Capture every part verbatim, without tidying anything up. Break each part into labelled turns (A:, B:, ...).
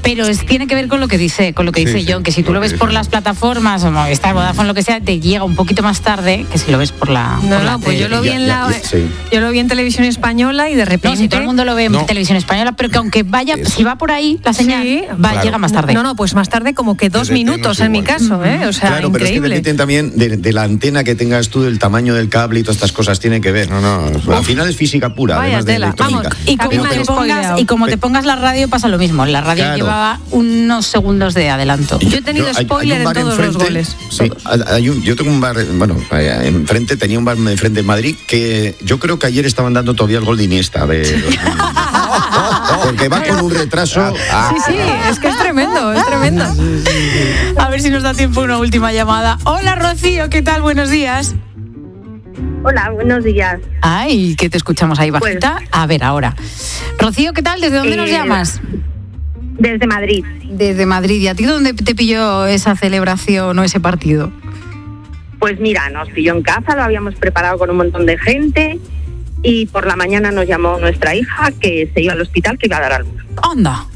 A: pero es, tiene que ver con lo que dice, con lo que dice
B: Sí,
A: John,
B: sí,
A: que si tú lo ves por las plataformas, o Movistar, Vodafone, lo que sea, te llega un poquito más tarde que si lo ves por la.
C: No,
A: por
C: no,
A: la
C: pues yo
A: tele.
C: lo vi
D: Ya,
C: en la,
D: ya, ya, sí.
C: yo lo vi en televisión española y de repente.
A: No, si todo el mundo lo ve en
B: No.
A: televisión española, pero que aunque vaya,
B: Eso.
A: si va por ahí la señal,
C: Sí.
A: va,
B: Claro.
A: llega más tarde.
C: No, no, pues más tarde como que dos
B: Desde que no
C: minutos
B: es
C: en mi
B: igual.
C: caso, ¿eh? O sea,
D: Claro, pero es que
C: increíble.
D: depende también de, de la antena que tengas tú, del tamaño del cable y todas estas cosas tiene que ver.
B: No, no, es verdad.
D: Al final es física pura,
C: Vaya
D: además de
C: tela.
D: electrónica.
C: Vamos,
A: Y
C: A mí
A: como,
C: me
A: te
C: han
A: pongas,
C: spoileado.
A: y como te pongas la radio pasa lo mismo. La radio
D: Claro.
A: llevaba unos segundos de adelanto.
C: Yo he tenido
D: Yo- hay-
C: spoiler
D: hay un bar
C: en todos los
D: enfrente,
C: goles.
D: Sí, hay un- yo tengo un bar, bueno, eh, enfrente, tenía un bar enfrente en Madrid que yo creo que ayer estaban dando todavía el gol de Iniesta. De, porque va con un retraso.
C: Sí, sí, es que es tremendo, es tremendo.
A: A ver si nos da tiempo una última llamada. Hola, Rocío, ¿qué tal? Buenos días.
E: Hola, buenos días.
A: Ay, que te escuchamos ahí bajita. A ver, ahora. Rocío, ¿qué tal? ¿Desde dónde nos
E: Eh,
A: llamas?
E: Desde Madrid.
A: Desde Madrid. ¿Y a ti dónde te pilló esa celebración o ese partido?
E: Pues mira, nos pilló en casa, lo habíamos preparado con un montón de gente y por la mañana nos llamó nuestra hija que se iba al hospital, que iba a dar a luz.
A: Anda.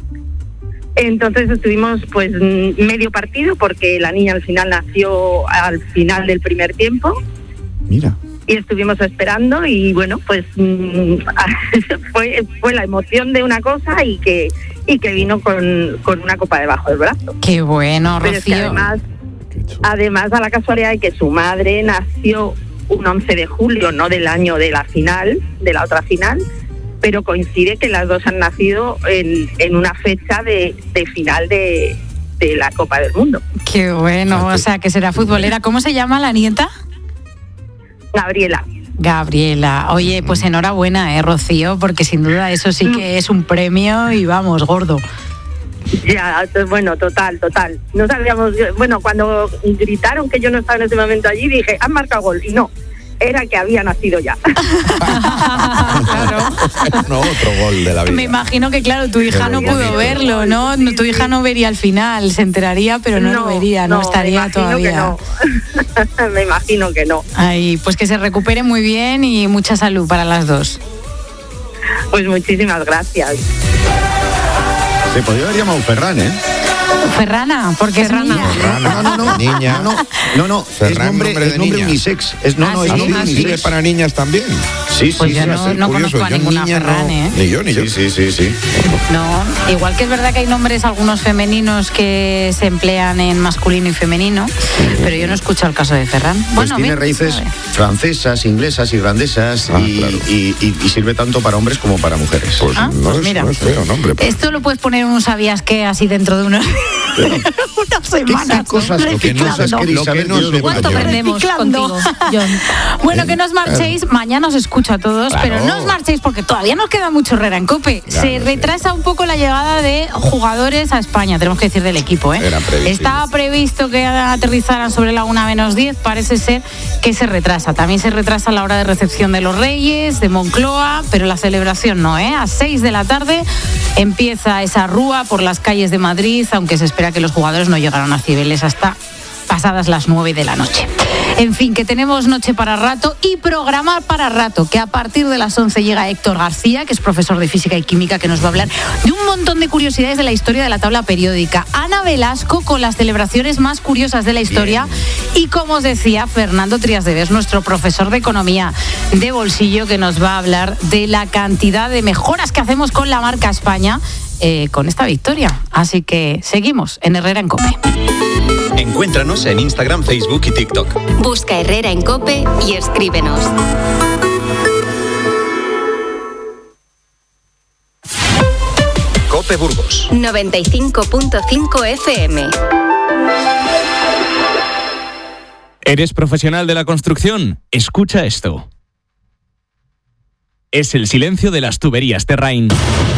E: Entonces estuvimos pues mm, medio partido porque la niña al final nació al final del primer tiempo
D: Mira.
E: y estuvimos esperando y bueno, pues mm, fue, fue la emoción de una cosa y que, y que vino con, con una copa debajo del brazo.
A: Qué bueno,
E: Pero es que
A: Rocío.
E: además, además da la casualidad de que su madre nació un once de julio, no del año de la final, de la otra final, pero coincide que las dos han nacido en, en una fecha de, de final de, de la Copa del Mundo.
A: Qué bueno, o sea, que será futbolera. ¿Cómo se llama la nieta?
E: Gabriela.
A: Gabriela. Oye, pues enhorabuena, eh, Rocío, porque sin duda eso sí que es un premio y vamos, gordo.
E: Ya, t- bueno, total, total. No sabíamos, bueno, cuando gritaron que yo no estaba en ese momento allí, dije, han marcado gol. Y no, era que había nacido ya.
A: Claro.
B: No, otro gol de la vida.
A: Me imagino que, claro, tu hija no
B: Qué
A: pudo
B: bonito.
A: verlo, ¿no? No, tu hija no vería al final, se enteraría, pero no, lo vería, no,
E: me
A: estaría
E: imagino
A: todavía.
E: que no. Me imagino que no.
A: Ay, pues que se recupere muy bien y mucha salud para las dos.
E: Pues muchísimas gracias.
D: Se podría haber llamado Ferran, ¿eh?
A: Ferrana, porque es
C: Ferrana.
A: niña.
B: Ferrana,
D: No, no, no.
B: niña.
D: No, no, no, no.
B: Ferran,
D: es nombre,
B: nombre de
D: es nombre
B: niña.
D: unisex. Es, no,
A: Ah,
D: no,
A: sí,
D: es
B: ¿Ah,
D: nombre
A: ah,
B: sí?
A: sí.
D: unisex.
B: ¿Sirve para niñas también?
D: Sí,
A: Pues
D: sí,
A: yo
D: sí,
A: no,
D: sí.
A: no
B: Curioso,
A: conozco a
B: yo
A: ninguna
B: niña
A: Ferran,
B: no.
A: ¿eh?
B: Ni yo, ni yo.
D: Sí, sí, sí, sí.
A: No, igual que es verdad que hay nombres algunos femeninos que se emplean en masculino y femenino, pero yo no he escuchado el caso de Ferran.
D: Pues
A: Bueno,
D: tiene
A: mira,
D: raíces
A: a ver.
D: francesas, inglesas, irlandesas
B: Ah,
D: y,
B: claro.
D: y- y- y sirve tanto para hombres como para mujeres.
B: Pues
A: Ah,
B: no,
A: pues
B: es,
A: mira.
B: no es feo nombre. pero-
A: Esto lo puedes poner en un sabías qué así dentro de unos, unas
D: ¿Qué
A: semanas.
D: cosas,
B: Lo que no
D: cosas
B: se-
D: queréis
B: lo que
D: saber
B: no
D: de los
B: se
D: de
C: ¿Cuánto
D: Mayo?
C: aprendemos
A: Reciclando.
C: contigo, John?
A: Bueno, que no os marchéis, mañana os escucho a todos,
B: Claro.
A: pero no os marchéis porque todavía nos queda mucho Herrera en Cope.
B: Claro,
A: Se
B: sí.
A: retrasa un poco la llegada de jugadores a España, tenemos que decir del equipo, ¿eh?
B: Era previsible.
A: Estaba previsto que aterrizaran sobre la una menos diez, parece ser que se retrasa. También se retrasa la hora de recepción de los Reyes, de Moncloa, pero la celebración no, ¿eh? A seis de la tarde empieza esa rúa por las calles de Madrid, aunque se espera que los jugadores no llegaron a Cibeles hasta pasadas las nueve de la noche. En fin, que tenemos noche para rato y programa para rato, que a partir de las once llega Héctor García, que es profesor de física y química, que nos va a hablar de un montón de curiosidades de la historia de la tabla periódica. Ana Velasco con las celebraciones más curiosas de la historia. Bien. Y como os decía, Fernando Trías de Bes, nuestro profesor de economía de bolsillo, que nos va a hablar de la cantidad de mejoras que hacemos con la marca España eh, con esta victoria. Así que seguimos en Herrera en Cope.
F: Encuéntranos en Instagram, Facebook y TikTok.
G: Busca Herrera en Cope y escríbenos.
F: Cope Burgos.
G: noventa y cinco punto cinco F M.
H: ¿Eres profesional de la construcción? Escucha esto. Es el silencio de las tuberías Terrain.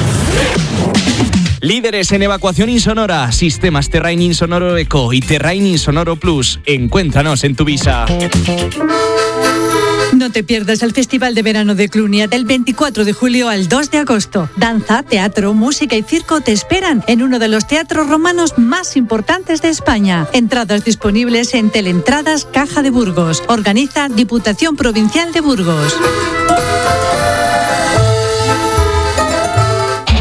H: Líderes en evacuación insonora, sistemas Terrain Insonoro Eco y Terrain Insonoro Plus. Encuéntranos en Tuvisa.
I: No te pierdas el Festival de Verano de Clunia del veinticuatro de julio al dos de agosto. Danza, teatro, música y circo te esperan en uno de los teatros romanos más importantes de España. Entradas disponibles en Teleentradas Caja de Burgos. Organiza Diputación Provincial de Burgos.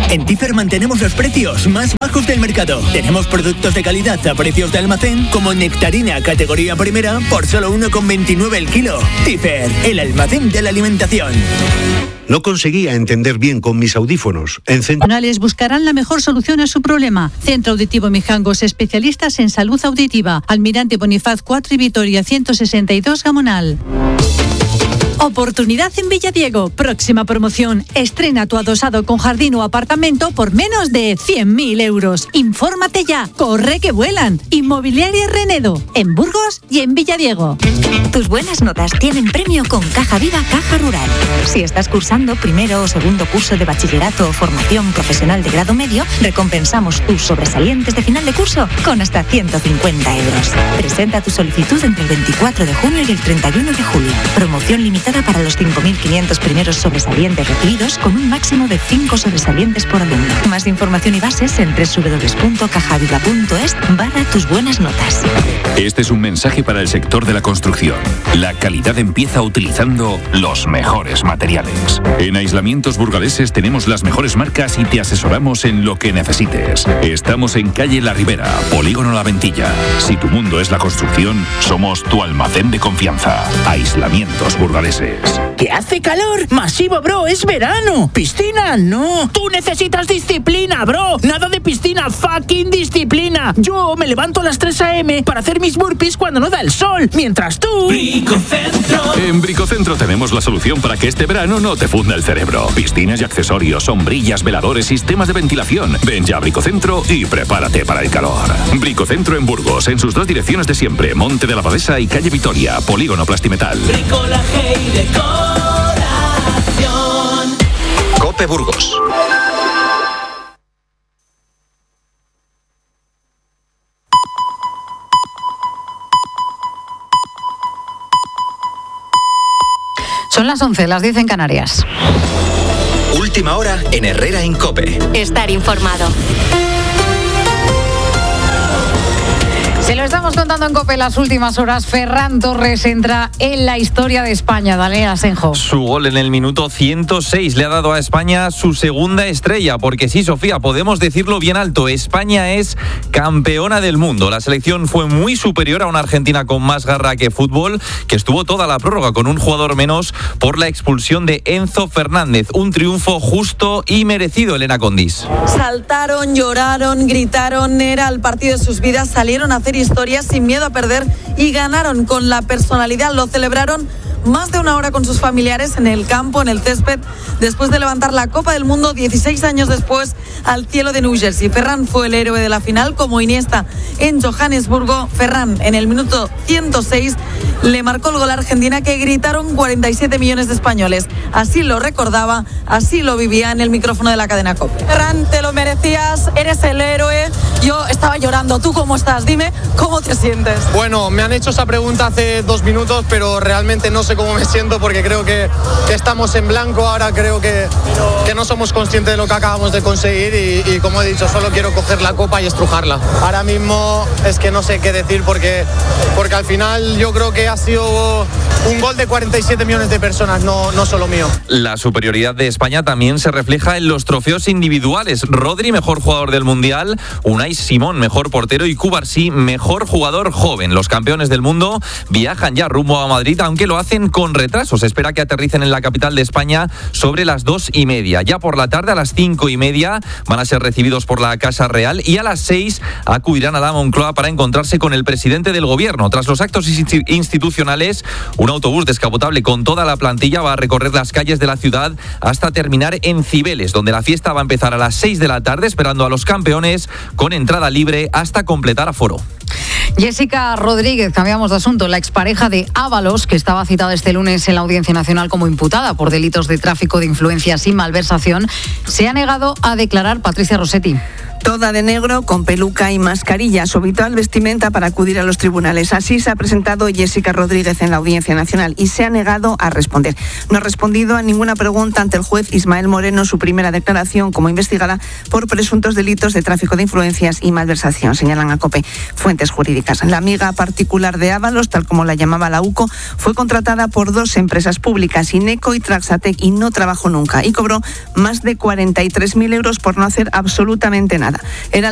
J: En Tifer mantenemos los precios más bajos del mercado. Tenemos productos de calidad a precios de almacén, como nectarina categoría primera por solo uno con veintinueve el kilo. Tifer, el almacén de la alimentación.
K: No conseguía entender bien con mis audífonos. En
I: Centrales buscarán la mejor solución a su problema. Centro Auditivo Mijangos, especialistas en salud auditiva. Almirante Bonifaz cuatro y Vitoria ciento sesenta y dos Gamonal. Oportunidad en Villadiego. Próxima promoción. Estrena tu adosado con jardín o apartamento por menos de cien mil euros. Infórmate ya. Corre que vuelan. Inmobiliaria Renedo. En Burgos y en Villadiego.
L: Tus buenas notas tienen premio con Caja Viva Caja Rural. Si estás cursando primero o segundo curso de bachillerato o formación profesional de grado medio, recompensamos tus sobresalientes de final de curso con hasta ciento cincuenta euros. Presenta tu solicitud entre el veinticuatro de junio y el treinta y uno de julio. Promoción limitada para los cinco mil quinientos primeros sobresalientes recibidos, con un máximo de cinco sobresalientes por alumno. Más información y bases en doble u doble u doble u punto cajaviva punto es barra tus buenas notas.
M: Este es un mensaje para el sector de la construcción. La calidad empieza utilizando los mejores materiales. En Aislamientos Burgaleses tenemos las mejores marcas y te asesoramos en lo que necesites. Estamos en calle La Ribera, Polígono La Ventilla. Si tu mundo es la construcción, somos tu almacén de confianza. Aislamientos Burgaleses.
N: ¡Que hace calor! ¡Masivo, bro! ¡Es verano! ¡Piscina, no! ¡Tú necesitas disciplina, bro! ¡Nada de piscina! ¡Fucking disciplina! Yo me levanto a las tres a eme para hacer mis burpees cuando no da el sol, mientras tú...
M: Bricocentro. En Bricocentro tenemos la solución para que este verano no te funda el cerebro. Piscinas y accesorios, sombrillas, veladores, sistemas de ventilación. Ven ya a Bricocentro y prepárate para el calor. Bricocentro en Burgos, en sus dos direcciones de siempre, Monte de la Abadesa y calle Vitoria, Polígono Plastimetal.
O: Bricolaje y decoración.
F: Cope Burgos.
A: Son las once, las diez en Canarias.
F: Última hora en Herrera en Cope.
G: Estar informado.
A: Se lo estamos contando en COPE las últimas horas. Ferran Torres entra en la historia de España. Dale, Asenjo.
P: Su gol en el minuto ciento seis le ha dado a España su segunda estrella. Porque sí, Sofía, podemos decirlo bien alto. España es campeona del mundo. La selección fue muy superior a una Argentina con más garra que fútbol, que estuvo toda la prórroga con un jugador menos por la expulsión de Enzo Fernández. Un triunfo justo y merecido, Elena Condis.
Q: Saltaron, lloraron, gritaron. Era el partido de sus vidas. Salieron a hacer historia sin miedo a perder y ganaron con la personalidad. Lo celebraron más de una hora con sus familiares en el campo, en el césped, después de levantar la Copa del Mundo dieciséis años después al cielo de New Jersey. Ferran fue el héroe de la final, como Iniesta en Johannesburgo. Ferran, en el minuto ciento seis, le marcó el gol a Argentina, que gritaron cuarenta y siete millones de españoles. Así lo recordaba, así lo vivía en el micrófono de la cadena COPE. Ferran, te lo merecías, eres el héroe. Yo estaba llorando. ¿Tú cómo estás? Dime, ¿cómo te sientes?
R: Bueno, me han hecho esa pregunta hace dos minutos, pero realmente no sé cómo me siento, porque creo que, que estamos en blanco. Ahora creo que, que no somos conscientes de lo que acabamos de conseguir y, y como he dicho, solo quiero coger la copa y estrujarla. Ahora mismo es que no sé qué decir, porque, porque al final yo creo que ha sido un gol de cuarenta y siete millones de personas, no, no solo mío.
P: La superioridad de España también se refleja en los trofeos individuales. Rodri, mejor jugador del Mundial, Unai Simón, mejor portero, y Cubarsí, mejor jugador joven. Los campeones del mundo viajan ya rumbo a Madrid, aunque lo hacen con retraso. Se espera que aterricen en la capital de España sobre las dos y media. Ya por la tarde, a las cinco y media, van a ser recibidos por la Casa Real, y a las seis acudirán a la Moncloa para encontrarse con el presidente del gobierno. Tras los actos institucionales, un autobús descapotable con toda la plantilla va a recorrer las calles de la ciudad hasta terminar en Cibeles, donde la fiesta va a empezar a las seis de la tarde, esperando a los campeones con entrada libre hasta completar aforo.
A: Jessica Rodríguez, cambiamos de asunto. La expareja de Ábalos, que estaba citada este lunes en la Audiencia Nacional como imputada por delitos de tráfico de influencias y malversación, se ha negado a declarar. Patricia Rossetti.
S: Toda de negro, con peluca y mascarilla, su habitual vestimenta para acudir a los tribunales. Así se ha presentado Jessica Rodríguez en la Audiencia Nacional y se ha negado a responder. No ha respondido a ninguna pregunta ante el juez Ismael Moreno, su primera declaración como investigada por presuntos delitos de tráfico de influencias y malversación, señalan a COPE fuentes jurídicas. La amiga particular de Ábalos, tal como la llamaba la UCO, fue contratada por dos empresas públicas, Ineco y Traxatec, y no trabajó nunca y cobró más de cuarenta y tres mil euros por no hacer absolutamente nada. Era